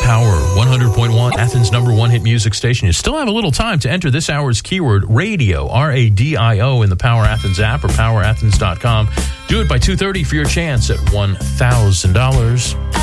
Power 100.1, Athens' #1 hit music station. You still have a little time to enter this hour's keyword, radio, RADIO, in the Power Athens app or powerathens.com. Do it by 2:30 for your chance at $1,000.